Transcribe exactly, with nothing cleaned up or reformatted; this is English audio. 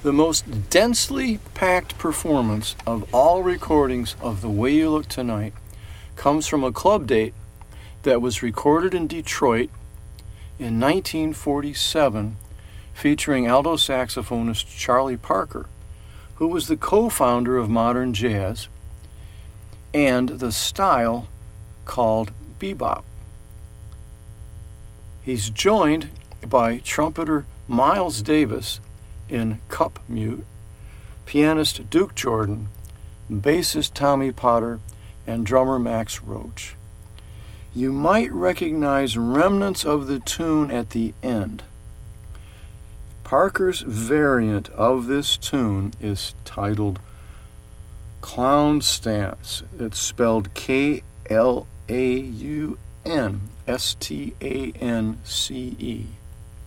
The most densely packed performance of all recordings of The Way You Look Tonight comes from a club date that was recorded in Detroit in nineteen forty-seven, featuring alto saxophonist Charlie Parker, who was the co-founder of modern jazz and the style called bebop. He's joined by trumpeter Miles Davis in cup mute, pianist Duke Jordan, bassist Tommy Potter, and drummer Max Roach. You might recognize remnants of the tune at the end. Parker's variant of this tune is titled Clown Stance. It's spelled K L A U N S T A N C E.